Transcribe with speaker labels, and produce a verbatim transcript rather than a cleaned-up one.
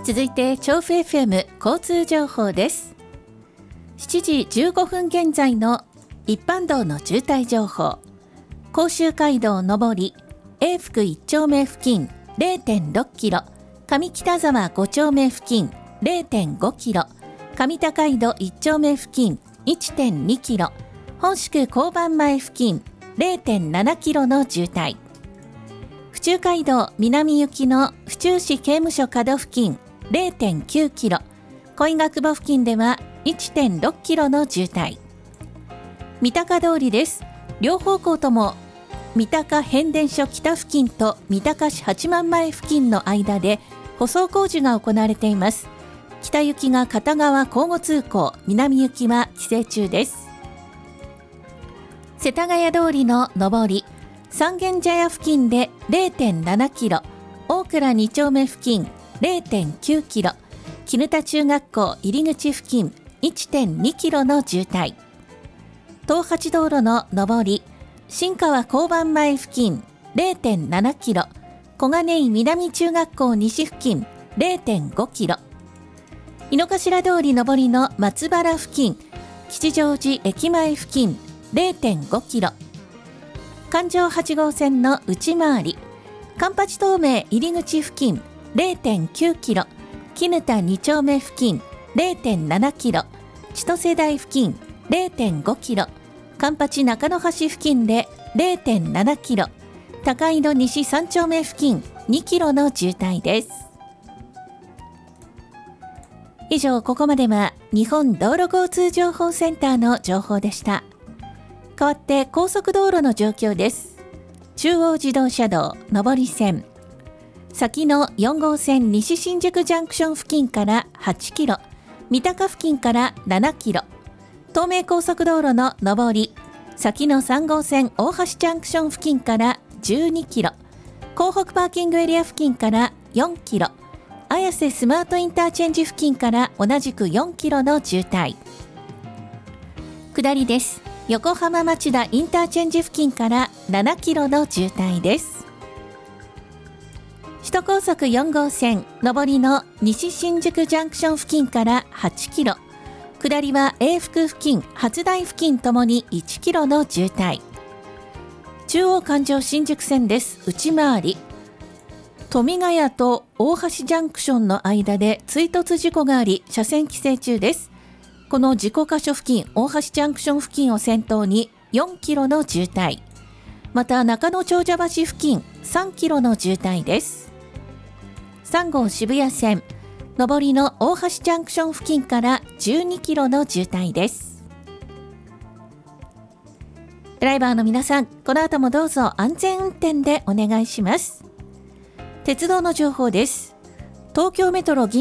Speaker 1: 続いて調布 エフエム 交通情報です。しちじじゅうごふん現在の一般道の渋滞情報。甲州街道上り永福いち丁目付近 れいてんろっキロ、上北沢ご丁目付近 れいてんごキロ、上高井戸いち丁目付近 いってんにキロ、本宿交番前付近 れいてんななキロの渋滞。府中街道南行きの府中市刑務所角付近 れいてんきゅうキロ、恋ヶ久保付近では いってんろっキロの渋滞。三鷹通りです。両方向とも三鷹変電所北付近と三鷹市八幡前付近の間で舗装工事が行われています。北行きが片側交互通行、南行きは規制中です。世田谷通りの上り三軒茶屋付近で れいてんななキロ、大倉に丁目付近 れいてんきゅうキロ、絹田中学校入り口付近 いってんにキロの渋滞。東八道路の上り新川交番前付近 れいてんななキロ、小金井南中学校西付近 れいてんごキロ、井の頭通り上りの松原付近吉祥寺駅前付近 れいてんごキロ、環状はち号線の内回り環八東名入り口付近 れいてんきゅうキロ、絹田に丁目付近 れいてんななキロ、千歳台付近 れいてんごキロ、環八中野橋付近で れいてんななキロ、高井戸西さん丁目付近にキロの渋滞です。以上、ここまでは日本道路交通情報センターの情報でした。代わって高速道路の状況です。中央自動車道上り線、先のよん号線西新宿ジャンクション付近からはちキロ、三鷹付近からななキロ、東名高速道路の上り先のさん号線大橋ジャンクション付近からじゅうにキロ、港北パーキングエリア付近からよんキロ、綾瀬スマートインターチェンジ付近から同じくよんキロの渋滞。下りです。横浜町田インターチェンジ付近からななキロの渋滞です。首都高速よん号線上りの西新宿ジャンクション付近からはちキロ、下りは永福付近初台付近ともにいちキロの渋滞。中央環状新宿線です。内回り富ヶ谷と大橋ジャンクションの間で追突事故があり車線規制中です。この事故箇所付近、大橋ジャンクション付近を先頭によんキロの渋滞。また中野長者橋付近さんキロの渋滞です。さん号渋谷線上りの大橋ジャンクション付近からじゅうにキロの渋滞です。ドライバーの皆さん、この後もどうぞ安全運転でお願いします。鉄道の情報です。東京メトロ銀